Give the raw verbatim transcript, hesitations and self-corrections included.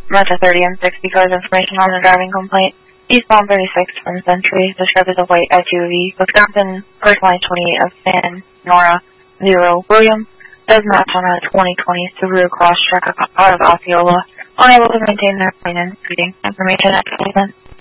Marta thirty and sixty cars information on the driving complaint. Eastbound thirty-six from Century, described as a white S U V. Wisconsin, first line twenty-eight of Fan, Nora, zero, William. Does match on a twenty twenty Subaru Crosstrek out of Osceola. Unable to maintain their plane and speeding. Information at